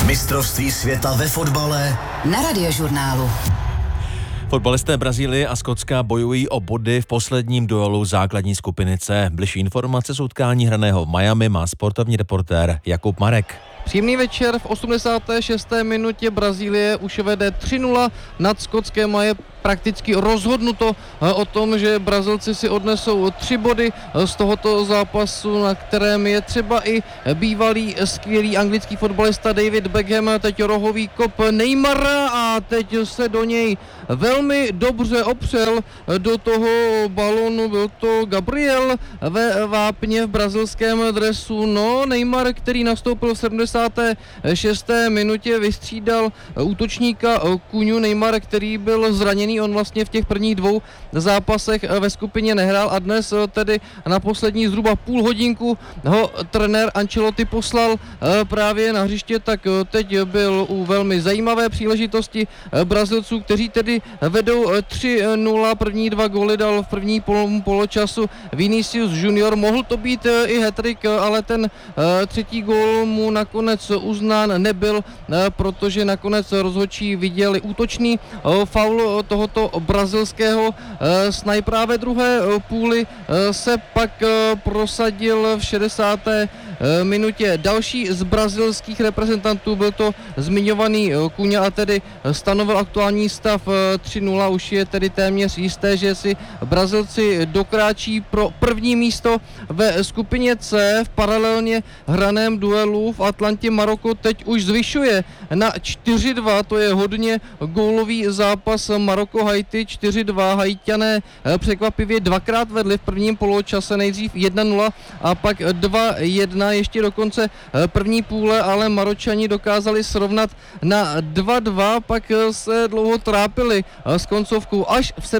Mistrovství světa ve fotbale na Radiožurnálu. Fotbalisté Brazílie a Skotska bojují o body v posledním duelu základní skupiny C. Bližší informace z utkání hraného v Miami má sportovní reportér Jakub Marek. Příjemný večer. V 86. minutě Brazílie už vede 3-0 nad Skotskem a je prakticky rozhodnuto o tom, že Brazilci si odnesou 3 body z tohoto zápasu, na kterém je třeba i bývalý skvělý anglický fotbalista David Beckham, teď rohový kop Neymara a teď se do něj velmi dobře opřel do toho balonu, byl to Gabriel ve vápně v brazilském dresu. No, Neymar, který nastoupil v 76. minutě, vystřídal útočníka Kuňu. Neymar, který byl zraněný, on vlastně v těch prvních 2 zápasech ve skupině nehrál a dnes tedy na poslední zhruba půl hodinku ho trenér Ancelotti poslal právě na hřiště, tak teď byl u velmi zajímavé příležitosti Brazilců, kteří tedy vedou 3-0, první 2 góly dal v první poločasu Vinicius Junior, mohl to být i hat-trick, ale ten třetí gól mu nakonec uznán nebyl, protože nakonec rozhodčí viděli útočný faul tohoto brazilského snajpera. Ve druhé půli se pak prosadil v 60. minutě další z brazilských reprezentantů, byl to zmiňovaný Kuňa a tedy stanovil aktuální stav 3-0. Už je tedy téměř jisté, že si Brazilci dokráčí pro první místo ve skupině C. V paralelně hraném duelu v Atlantě Maroko teď už zvyšuje na 4-2, to je hodně gólový zápas. Maroko-Haiti 4-2, Haitiané překvapivě 2krát vedli v prvním poločase, nejdřív 1-0 a pak 2-1 ještě do konce první půle, ale Maročani dokázali srovnat na 2-2, pak se dlouho trápili s koncovkou. Až v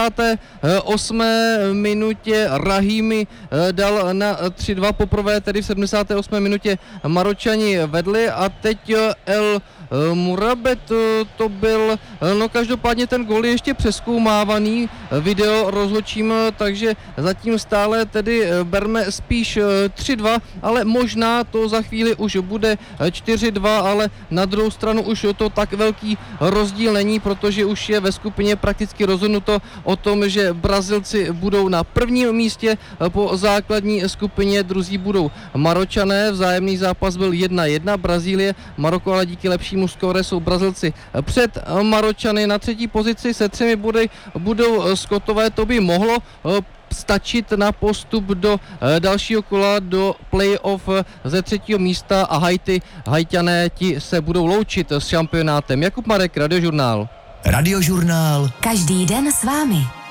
78. minutě Rahimi dal na 3-2, poprvé tedy v 78. minutě Maročani vedli a teď El Murabet to byl, no každopádně ten gól je ještě přezkoumávaný video rozhodčím, takže zatím stále tedy berme spíš 3-2, ale možná to za chvíli už bude 4-2, ale na druhou stranu už to tak velký rozdíl není, protože už je ve skupině prakticky rozhodnuto o tom, že Brazilci budou na prvním místě po základní skupině, druzí budou Maročané, vzájemný zápas byl 1-1, Brazílie, Maroko, ale díky lepšímu skóre jsou Brazilci před Maročany. Na třetí pozici se 3 body budou Skotové, to by mohlo stačit na postup do dalšího kola, do play-off ze 3. místa a Haitiané ti se budou loučit s šampionátem. Jakub Marek, Radiožurnál. Radiožurnál. Každý den s vámi.